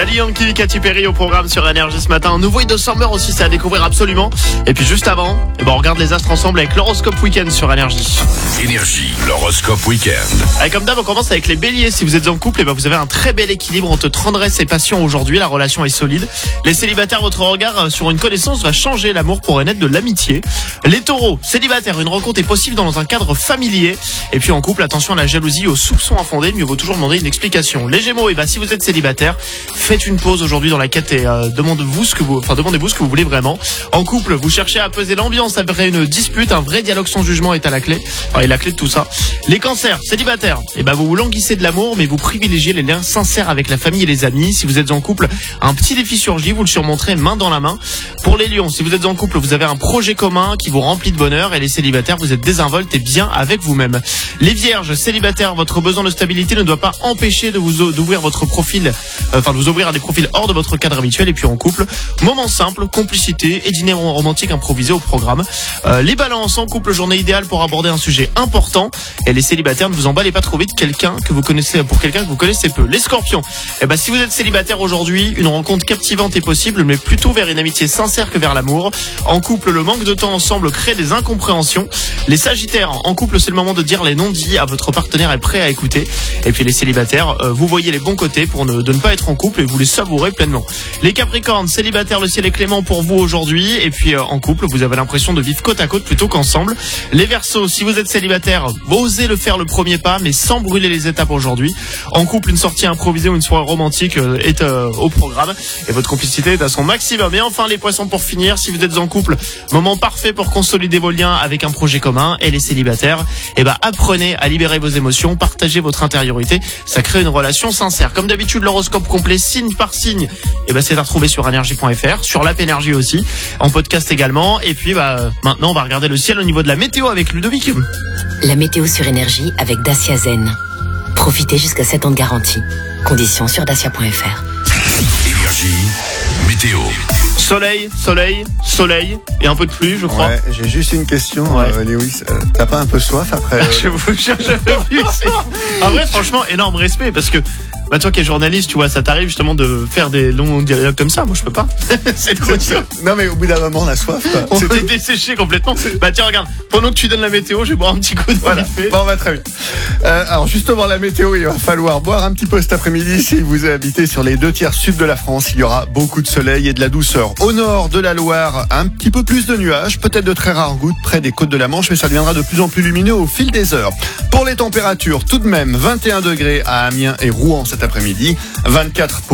Daddy Yankee, Katy Perry au programme sur Énergie ce matin. Un nouveau hit de Summer aussi, c'est à découvrir absolument. Et puis juste avant, on regarde les astres ensemble avec l'horoscope week-end sur Énergie. Énergie, l'horoscope week-end. Allez, comme d'hab, on commence avec les béliers. Si vous êtes en couple, vous avez un très bel équilibre entre tendresse et passion aujourd'hui. La relation est solide. Les célibataires, votre regard sur une connaissance va changer. L'amour pourrait naître de l'amitié. Les taureaux, célibataires, une rencontre est possible dans un cadre familier. Et puis en couple, attention à la jalousie, aux soupçons infondés. Mieux vaut toujours demander une explication. Les gémeaux, si vous êtes célibataire, faites une pause aujourd'hui dans la quête et demandez-vous ce que vous voulez vraiment. En couple, vous cherchez à apaiser l'ambiance après une dispute. Un vrai dialogue sans jugement est à la clé. Et la clé de tout ça. Les cancers, célibataires, vous languissez de l'amour, mais vous privilégiez les liens sincères avec la famille et les amis. Si vous êtes en couple, un petit défi surgit, vous le surmonterez main dans la main. Pour les lions, si vous êtes en couple, vous avez un projet commun qui vous remplit de bonheur. Et les célibataires, vous êtes désinvoltes et bien avec vous-même. Les vierges, célibataires, votre besoin de stabilité ne doit pas empêcher de vous ouvrir votre profil, de vous ouvrir à des profils hors de votre cadre habituel. Et puis en couple, moment simple, complicité et dîner romantique improvisé au programme. Les balances, en couple, journée idéale pour aborder un sujet important. Et les célibataires, ne vous emballez pas trop vite pour quelqu'un que vous connaissez peu. Les scorpions, si vous êtes célibataire aujourd'hui, une rencontre captivante est possible, mais plutôt vers une amitié sincère que vers l'amour. En couple, le manque de temps ensemble crée des incompréhensions. Les sagittaires, en couple, c'est le moment de dire les non-dits à votre partenaire est prêt à écouter. Et puis les célibataires, vous voyez les bons côtés de ne pas être en couple et vous les savourez pleinement. Les capricornes, célibataires, le ciel est clément pour vous aujourd'hui. Et puis en couple, vous avez l'impression de vivre côte à côte plutôt qu'ensemble. Les verseaux, si vous êtes célibataire, osez le faire le premier pas, mais sans brûler les étapes aujourd'hui. En couple, une sortie improvisée ou une soirée romantique est au programme et votre complicité est à son maximum. Et enfin, les poissons, pour finir, si vous êtes en couple, moment parfait pour consolider vos liens avec un projet commun. Et les célibataires, apprenez à libérer vos émotions, partagez votre intériorité, ça crée une relation sincère. Comme d'habitude, l'horoscope complet signe par signe, c'est à retrouver sur énergie.fr, sur l'app Énergie aussi, en podcast également. Et puis maintenant, on va regarder le ciel au niveau de la météo avec Ludovic. La météo sur Énergie avec Dacia Zen. Profitez jusqu'à 7 ans de garantie. Conditions sur dacia.fr. Énergie, météo. Soleil et un peu de pluie, je crois. Ouais, j'ai juste une question, Lewis. T'as pas un peu soif après Je vous jure, j'avais vu. En vrai, franchement, énorme respect parce que toi qui es journaliste, tu vois, ça t'arrive justement de faire des longs dialogues comme ça. Moi, je peux pas. C'est trop dur. Non, mais au bout d'un moment, on a soif. On s'est desséché complètement. Tiens, regarde. Pendant que tu donnes la météo, je vais boire un petit coup de voilà. Bon, très bien. Alors, justement, la météo, il va falloir boire un petit peu cet après-midi. Si vous habitez sur les 2/3 sud de la France, il y aura beaucoup de soleil et de la douceur. Au nord de la Loire, un petit peu plus de nuages, peut-être de très rares gouttes près des côtes de la Manche, mais ça deviendra de plus en plus lumineux au fil des heures. Pour les températures, tout de même, 21 degrés à Amiens et Rouen cet après-midi, 24 pour